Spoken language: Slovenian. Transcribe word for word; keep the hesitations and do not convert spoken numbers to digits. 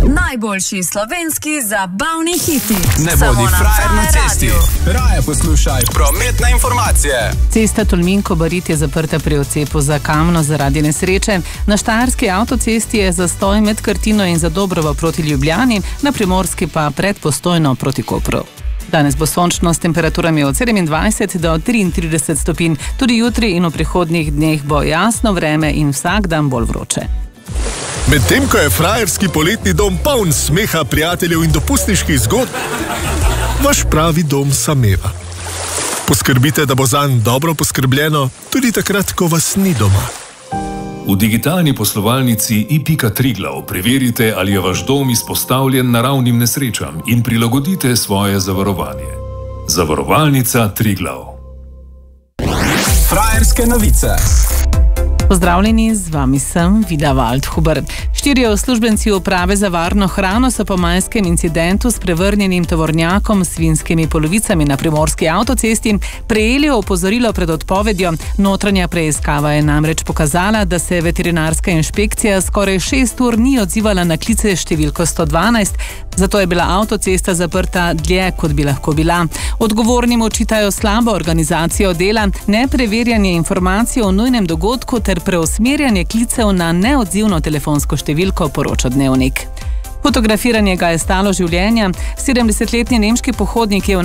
Najboljši slovenski zabavni hiti. Ne bodi frajer na cesti. Raje poslušaj prometne informacije. Cesta Tolmin-Kobarid je zaprta pri odcepu za Kamno zaradi nesreče. Na štajerski avtocesti je zastoj med Krtino in Zadobrovo proti Ljubljani, na primorski pa pred Postojno proti Kopru. Danes bo sončno s temperaturami od sedemindvajset do triintrideset stopinj. Tudi jutri in v prihodnjih dneh bo jasno vreme in vsak dan bolj vroče. Medtem ko je frajerski poletni dom poln smeha, prijateljev in dopustniških zgodb, vaš pravi dom sameva. Poskrbite, da bo zanj dobro poskrbljeno, tudi takrat, ko vas ni doma. V digitalni poslovalnici i pika Triglav preverite, ali je vaš dom izpostavljen naravnim nesrečam in prilagodite svoje zavarovanje. Zavarovalnica Triglav. Frajerske novice. Pozdravljeni, z vami sem Vida Waldhuber. Štirje uslužbenci uprave za varno hrano so po majskem incidentu s prevrnjenim tovornjakom s svinjskimi polovicami na primorski avtocesti prejeli opozorilo pred odpovedjo. Notranja preiskava je namreč pokazala, da se veterinarska inšpekcija skoraj šest ur ni odzivala na klice številko sto dvanajst, zato je bila avtocesta zaprta dlje, kot bi lahko bila. Odgovornim očitajo slabo organizacijo dela, nepreverjanje informacij o nujnem dogodku ter preusmerjanje klicev na neodzivno telefonsko številko, poroča Dnevnik. Fotografiranje ga je stalo življenja. sedemdesetletni nemški pohodnik je v